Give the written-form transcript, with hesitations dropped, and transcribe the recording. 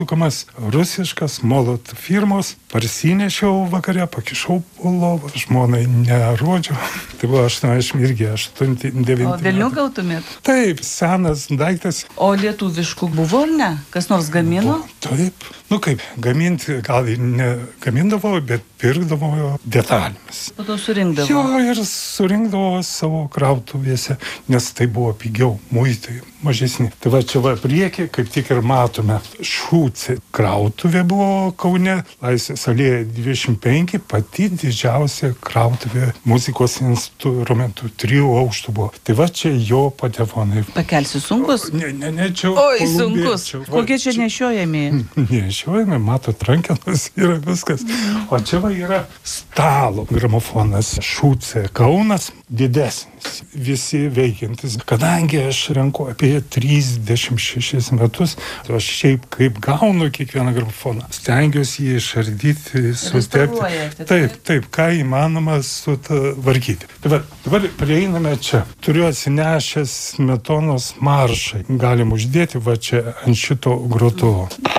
Kamas rusiškas molot firmos, parsinešiau vakare, pakišau po lovą, žmonai nerodžiau. Tai buvo 8-9. O Vilnių gautumėt? Taip, senas daiktas. O lietuviškų buvo ar ne? Kas nors gamino? Taip. Kaip, gaminti gal ir negamindavo, bet pirkdavo detalėmis. Po to surinkdavo? Jo, ir surinkdavo savo krautuvėse, nes tai buvo pigiau, muitai mažesni. Tai va čia va priekį, kaip tik ir matome, Šūcė krautuvė buvo Kaune, Laisvės alėja 25, pati didžiausia krautuvė muzikos instrumentų, 3 aukštų buvo. Tai va čia jo patefonai. Pakelsi sunkus? Ne, čia. Oi, sunkus. Kokie čia nešiojami? Nešiojami, matot, rankenos yra viskas. O čia va yra stalo gramofonas Šūcė Kaunas, didesnis, visi veikiantis. Kadangi aš renku apie 36 metus, aš šiaip kaip gaunu kiekvieną gramofoną, stengiuosi jį išardyti, sutepti. Taip, ką įmanoma sutvarkyti. Tai va, dabar prieiname čia. Turiu atsinešęs Smetonos maršą. Galim uždėti va čia ant šito grotuvo.